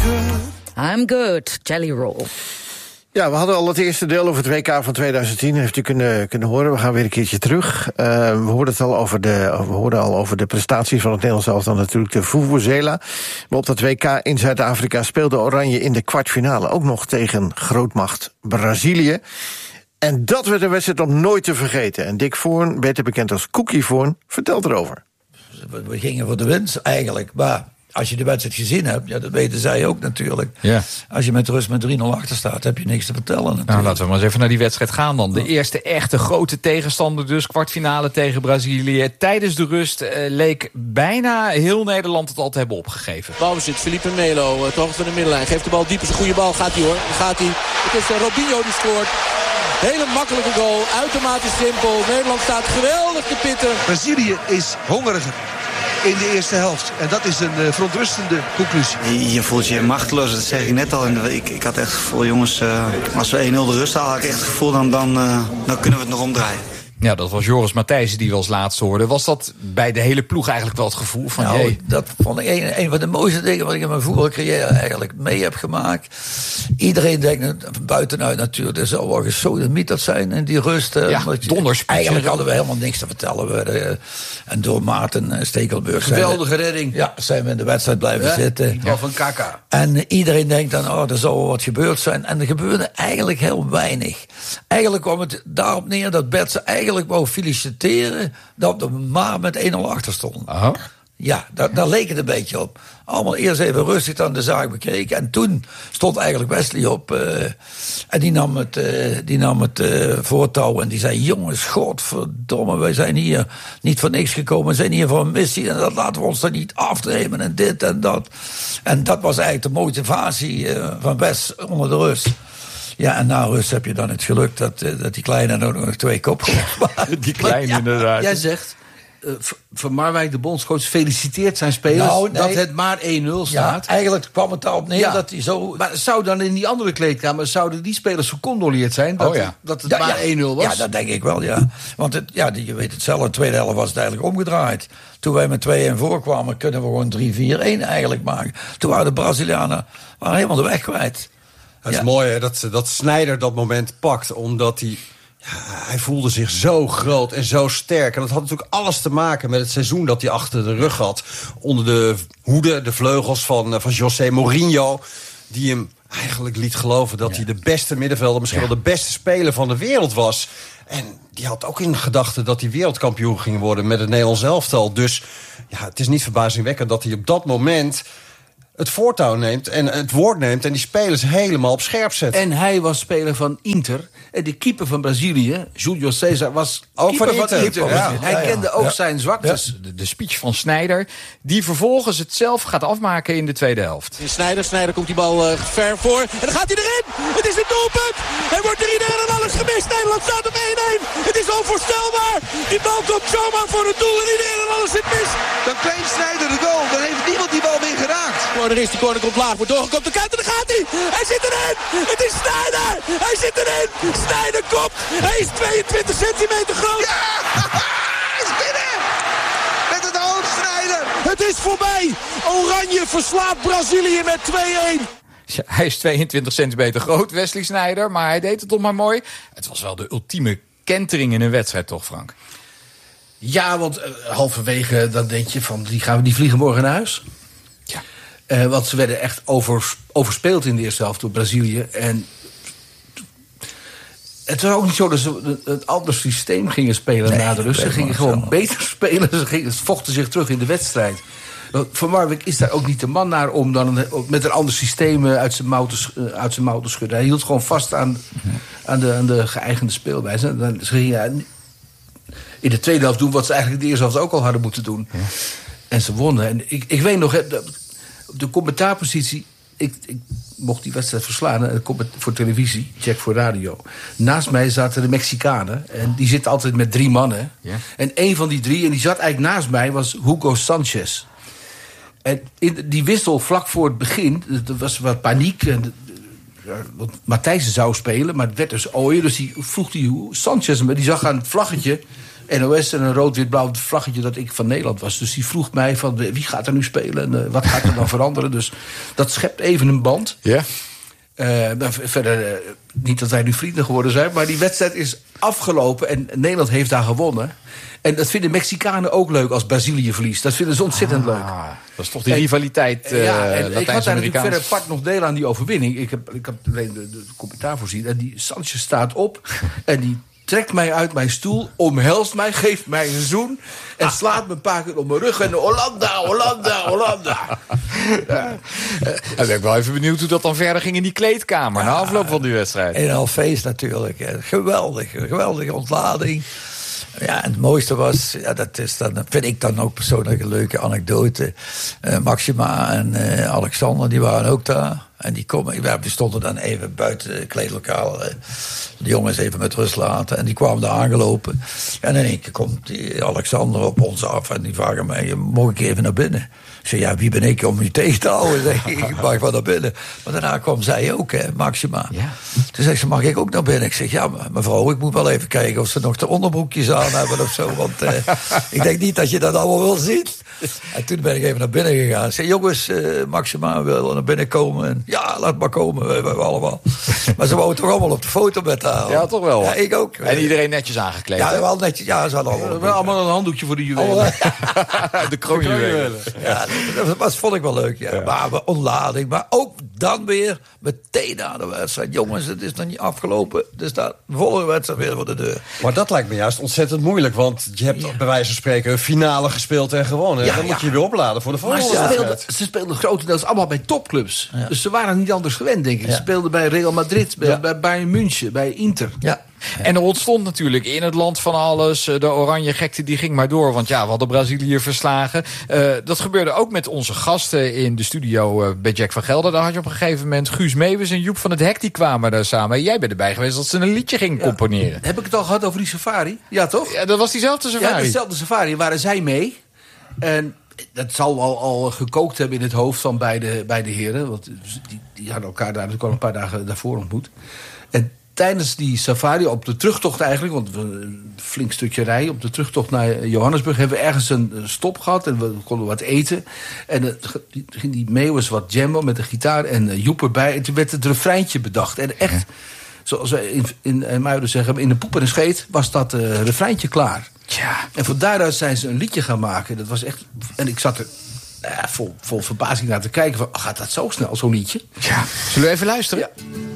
I'm good, Jelly Roll. Ja, we hadden al het eerste deel over het WK van 2010. Heeft u kunnen horen. We gaan weer een keertje terug. We hoorden al over de prestaties van het Nederlands elftal, natuurlijk de vuvuzela. Maar op dat WK in Zuid-Afrika speelde Oranje in de kwartfinale ook nog tegen grootmacht Brazilië. En dat werd een wedstrijd om nooit te vergeten. En Dick Voorn, beter bekend als Cookie Voorn, vertelt erover. We gingen voor de winst eigenlijk, maar als je de wedstrijd gezien hebt, ja, dat weten zij ook natuurlijk. Ja. Als je met rust met 3-0 achter staat, heb je niks te vertellen natuurlijk. Nou, laten we maar eens even naar die wedstrijd gaan dan. De eerste echte grote tegenstander dus, kwartfinale tegen Brazilië. Tijdens de rust leek bijna heel Nederland het al te hebben opgegeven. Balbezit, Felipe Melo, het hoogte van de middenlijn. Geeft de bal diep, is een goede bal. Gaat hij hoor, gaat hij. Het is Robinho die scoort. Hele makkelijke goal, uitermate simpel. Nederland staat geweldig te pitten. Brazilië is hongeriger in de eerste helft. En dat is een verontrustende conclusie. Je voelt je machteloos, dat zeg ik net al. En ik had echt het gevoel, jongens, als we 1-0 de rust halen, had ik echt het gevoel, dan kunnen we het nog omdraaien. Ja, dat was Joris Matthijssen die we als laatste hoorde. Was dat bij de hele ploeg eigenlijk wel het gevoel van... Nou, dat vond ik een van de mooiste dingen wat ik in mijn voetbalcarrière eigenlijk mee heb gemaakt. Iedereen denkt buitenuit natuurlijk, er zal wel gesodemieterd zijn in die rust. Ja, donderspits. Eigenlijk hadden we helemaal niks te vertellen. En door Maarten Stekelburg... Geweldige redding. Ja, zijn we in de wedstrijd blijven zitten. Ja, van Kaka. En iedereen denkt dan, er zal wel wat gebeurd zijn. En er gebeurde eigenlijk heel weinig. Eigenlijk kwam het daarop neer dat Bert ze eigenlijk wou feliciteren dat we maar met 1-0 achter stonden. Aha. Ja, daar leek het een beetje op. Allemaal eerst even rustig dan de zaak bekeken. En toen stond eigenlijk Wesley op. En die nam het voortouw. En die zei, jongens, godverdomme, wij zijn hier niet voor niks gekomen. We zijn hier voor een missie. En dat laten we ons dan niet afnemen. En dit en dat. En dat was eigenlijk de motivatie van Wes onder de rust. Ja, en na rust heb je dan het geluk dat die kleine er nog 2 kopgoals maakt. Die kleine inderdaad. Jij zegt, Van Marwijk, de bondscoach, feliciteert zijn spelers dat het maar 1-0 staat. Ja, eigenlijk kwam het daarop neer dat hij zo... Maar zou dan in die andere kleedkamer, zouden die spelers gecondoleerd zijn dat het maar 1-0 was? Ja, dat denk ik wel, ja. Want je weet het zelf, in de tweede helft was het eigenlijk omgedraaid. Toen wij met 2-1 voorkwamen, kunnen we gewoon 3-4-1 eigenlijk maken. Toen waren de Brazilianen helemaal de weg kwijt. Het is mooi hè, dat Sneijder dat moment pakt, omdat hij voelde zich zo groot en zo sterk. En dat had natuurlijk alles te maken met het seizoen dat hij achter de rug had. Onder de hoede, de vleugels van José Mourinho, die hem eigenlijk liet geloven dat hij de beste middenvelder, misschien wel de beste speler van de wereld was. En die had ook in gedachten dat hij wereldkampioen ging worden met het Nederlands elftal. Dus ja, het is niet verbazingwekkend dat hij op dat moment het voortouw neemt en het woord neemt en die spelers helemaal op scherp zet. En hij was speler van Inter. En de keeper van Brazilië, Julio César, was ook keeper van Inter. Ja. Hij kende ook zijn zwaktes. Ja. De speech van Sneijder, die vervolgens het zelf gaat afmaken in de tweede helft. Sneijder komt die bal ver voor. En dan gaat hij erin. Het is een doelpunt. Hij wordt erin en alles gemist. Nederland staat op 1-1. Het is onvoorstelbaar. Die bal komt zomaar voor het doel en iedereen en alles zit mis. Dan claimt Sneijder de goal. Dan heeft niemand die bal meer geraakt. Die corner komt laag, wordt doorgekomen de kant en dan gaat hij. Hij zit erin. Het is Sneijder. Hij zit erin. Sneijder komt. Hij is 22 centimeter groot. Ja! Hij is binnen. Met het hoofd Sneijder. Het is voorbij. Oranje verslaat Brazilië met 2-1. Ja, hij is 22 centimeter groot, Wesley Sneijder, maar hij deed het toch maar mooi. Het was wel de ultieme kentering in een wedstrijd, toch, Frank? Ja, want halverwege dan denk je van die vliegen morgen naar huis. Ja. Want ze werden echt overspeeld in de eerste helft door Brazilië. En het was ook niet zo dat ze een ander systeem gingen spelen na de rust. Ze gingen gewoon beter spelen. Ze vochten zich terug in de wedstrijd. Van Marwijk is daar ook niet de man naar om dan met een ander systeem uit zijn mouw te schudden. Hij hield gewoon vast aan de geëigende speelwijze. Dan gingen in de tweede helft doen wat ze eigenlijk in de eerste helft ook al hadden moeten doen. Ja. En ze wonnen. En ik weet nog, op de commentaarpositie, ik mocht die wedstrijd verslaan voor televisie, check voor radio. Naast mij zaten de Mexicanen. En die zitten altijd met 3 mannen. Ja. En een van die 3, en die zat eigenlijk naast mij, was Hugo Sanchez. En in die wissel vlak voor het begin, er was wat paniek. Want Matthijssen zou spelen, maar het werd dus Ooyen. Dus die vroeg Sanchez, die zag aan het vlaggetje NOS en een rood-wit-blauw vlaggetje dat ik van Nederland was. Dus die vroeg mij van wie gaat er nu spelen en wat gaat er dan veranderen. Dus dat schept even een band. Ja. Verder, niet dat wij nu vrienden geworden zijn, maar die wedstrijd is afgelopen en Nederland heeft daar gewonnen. En dat vinden Mexicanen ook leuk als Brazilië verliest. Dat vinden ze ontzettend leuk. Dat is toch die rivaliteit. En ik had daar natuurlijk verder apart nog deel aan die overwinning. Ik heb alleen de commentaar voorzien. En die Sanchez staat op en die trekt mij uit mijn stoel, omhelst mij, geeft mij een zoen en slaat me een paar keer op mijn rug en Hollanda, Hollanda, Hollanda. Dan ben ik wel even benieuwd hoe dat dan verder ging in die kleedkamer na afloop van die wedstrijd. Een half feest natuurlijk. Geweldige ontlading. Ja, en het mooiste was, dat vind ik dan ook persoonlijk een leuke anekdote. Maxima en Alexander, die waren ook daar. En die stonden dan even buiten het kleedlokaal. De jongens even met rust laten. En die kwamen daar aangelopen. En in één keer komt die Alexander op ons af. En die vragen mij, mag ik even naar binnen? Ik zei, wie ben ik om je tegen te houden? Ik mag wel naar binnen. Maar daarna kwam zij ook, Maxima. Ja. Toen zei ze, mag ik ook naar binnen? Ik zeg, ja, mevrouw, ik moet wel even kijken of ze nog de onderbroekjes aan hebben of zo. Want ik denk niet dat je dat allemaal wil zien. En toen ben ik even naar binnen gegaan. Ik zei, jongens, Maxima wil naar binnen komen. En, ja, laat maar komen, we allemaal. Maar ze wouden toch allemaal op de foto met haar. Ja, toch wel. Ja, ik ook. En iedereen netjes aangekleed. Ja, wel netjes. Ja, ze hadden allemaal een handdoekje voor de juwelen. De kroonjuwelen. Ja, dat vond ik wel leuk, ja. Maar ontlading. Maar ook dan weer meteen na de wedstrijd. Jongens, het is nog niet afgelopen. Dus daar de volgende wedstrijd weer voor de deur. Maar dat lijkt me juist ontzettend moeilijk. Want je hebt bij wijze van spreken een finale gespeeld en gewonnen. Dan moet je je weer opladen voor de volgende wedstrijd. Ze speelden grotendeels allemaal bij topclubs. Ja. Dus ze waren niet anders gewend, denk ik. Ze speelden bij Real Madrid, bij Bayern München, bij Inter. Ja. En er ontstond natuurlijk in het land van alles. De oranje gekte die ging maar door. Want ja, we hadden Brazilië verslagen. Dat gebeurde ook met onze gasten in de studio bij Jack van Gelder. Daar had je op een gegeven moment Guus Meeuwis en Joep van het Hek. Die kwamen daar samen. Jij bent erbij geweest dat ze een liedje gingen componeren. Heb ik het al gehad over die safari? Ja, toch? Ja, dat was diezelfde safari. Ja, dezelfde safari. Waren zij mee. En dat zal al gekookt hebben in het hoofd van beide heren. Want die hadden elkaar daar natuurlijk al een paar dagen daarvoor ontmoet. En tijdens die safari, op de terugtocht eigenlijk, want een flink stukje rijden, op de terugtocht naar Johannesburg, hebben we ergens een stop gehad en we konden wat eten. En ging die Meeuwis wat jammen met de gitaar en Joep erbij. En toen werd het refreintje bedacht. En echt, zoals we in Muiden zeggen, in de poep en de scheet was dat refreintje klaar. Ja. En van daaruit zijn ze een liedje gaan maken. Dat was echt. En ik zat er vol verbazing naar te kijken van, gaat dat zo snel, zo'n liedje? Ja. Zullen we even luisteren? Ja.